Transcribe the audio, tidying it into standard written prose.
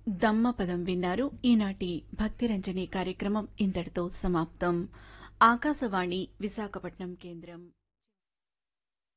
దమ్మపదం విన్నారు. ఈనాటి భక్తిరంజని కార్యక్రమం ఇంతటితో సమాప్తం. ఆకాశవాణి విశాఖపట్నం కేంద్రం.